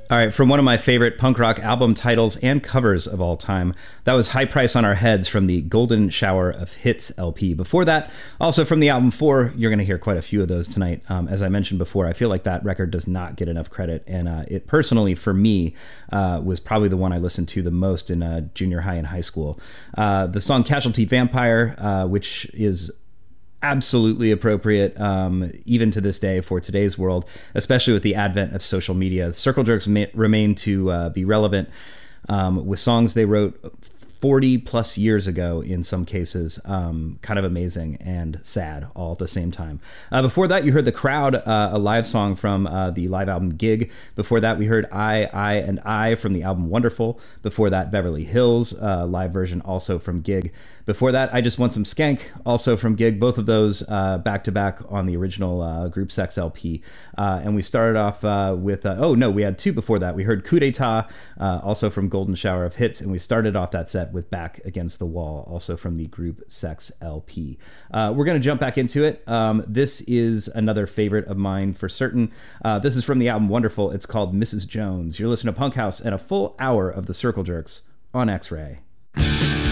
All right, from one of my favorite punk rock album titles and covers of all time, that was High Price on Our Heads from the Golden Shower of Hits LP. Before that, also from the album 4, you're going to hear quite a few of those tonight. As I mentioned before, I feel like that record does not get enough credit, and it personally, for me, was probably the one I listened to the most in junior high and high school. The song Casualty Vampire, which is absolutely appropriate even to this day for today's world, especially with the advent of social media. Circle Jerks remain to be relevant with songs they wrote 40 plus years ago in some cases. Kind of amazing and sad all at the same time. Before that, you heard The Crowd, a live song from the live album Gig. Before that, we heard I from the album Wonderful. Before that, Beverly Hills, live version also from Gig. Before that, I Just Want Some Skank, also from Gig. Both of those back-to-back on the original Group Sex LP. And we started off with... we had two before that. We heard Coup d'etat, also from Golden Shower of Hits. And we started off that set with Back Against the Wall, also from the Group Sex LP. We're going to jump back into it. This is another favorite of mine for certain. This is from the album Wonderful. It's called Mrs. Jones. You're listening to Punk House and a full hour of the Circle Jerks on X-Ray.